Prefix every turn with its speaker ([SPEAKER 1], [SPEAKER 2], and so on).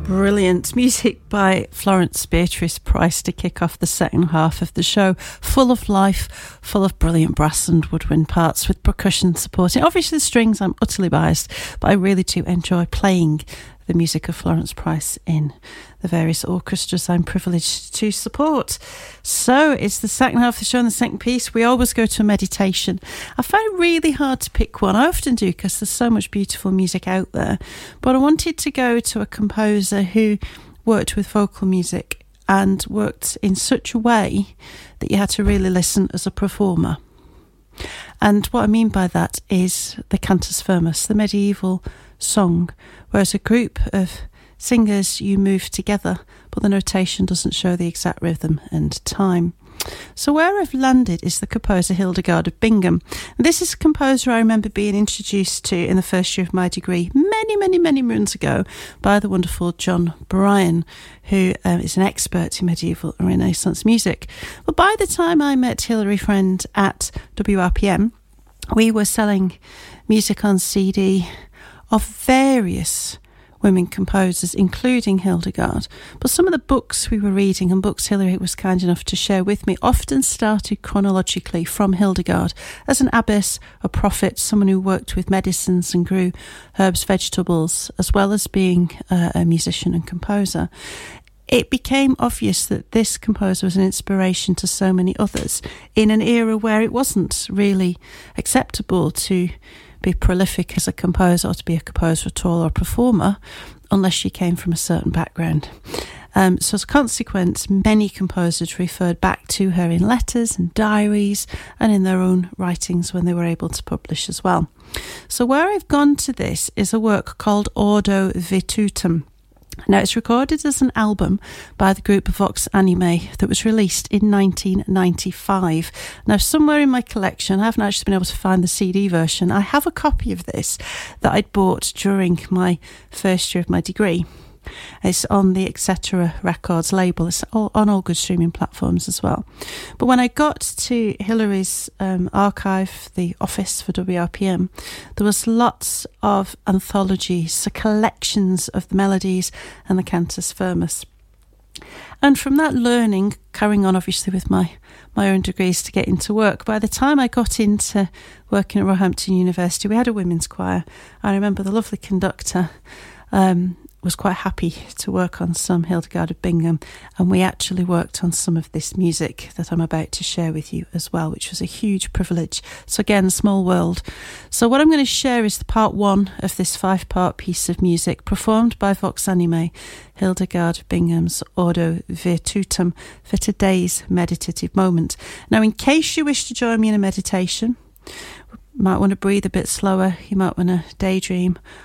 [SPEAKER 1] Brilliant music by Florence Beatrice Price to kick off the second half of the show. Full of life, full of brilliant brass and woodwind parts with percussion supporting. Obviously the strings, I'm utterly biased, but I really do enjoy playing the music of Florence Price in the various orchestras I'm privileged to support. So it's the second half of the show, and the second piece we always go to a meditation. I find it really hard to pick one. I often do because there's so much beautiful music out there, but I wanted to go to a composer who worked with vocal music and worked in such a way that you had to really listen as a performer. And what I mean by that is the Cantus Firmus, the medieval song, where as a group of singers you move together, but the notation doesn't show the exact rhythm and time. So where I've landed is the composer Hildegard of Bingen. And this is a composer I remember being introduced to in the first year of my degree many moons ago by the wonderful John Bryan, who is an expert in medieval and Renaissance music. But by the time I met Hilary Friend at WRPM, we were selling music on CD of various women composers, including Hildegard. But some of the books we were reading and books Hilary was kind enough to share with me often started chronologically from Hildegard as an abbess, a prophet, someone who worked with medicines and grew herbs, vegetables, as well as being a musician and composer. It became obvious that this composer was an inspiration to so many others in an era where it wasn't really acceptable to be prolific as a composer or to be a composer at all or a performer unless you came from a certain background. So as a consequence, many composers referred back to her in letters and diaries and in their own writings when they were able to publish as well. So where I've gone to this is a work called Ordo Virtutum. Now, it's recorded as an album by the group Vox Anime that was released in 1995. Now, somewhere in my collection, I haven't actually been able to find the CD version. I have a copy of this that I'd bought during my first year of my degree. It's on the Etc. Records label. It's on all good streaming platforms as well. But when I got to Hilary's archive, the office for WRPM, there was lots of anthologies, so collections of the melodies and the Cantus Firmus. And from that learning, carrying on obviously with my own degrees to get into work, by the time I got into working at Roehampton University, we had a women's choir. I remember the lovely conductor was quite happy to work on some Hildegard of Bingen, and we actually worked on some of this music that I'm about to share with you as well, which was a huge privilege. So again, small world. So what I'm going to share is the part one of this 5-part piece of music performed by Vox Anime, Hildegard of Bingen's Ordo Virtutum, for today's meditative moment. Now, in case you wish to join me in a meditation, you might want to breathe a bit slower, you might want to daydream,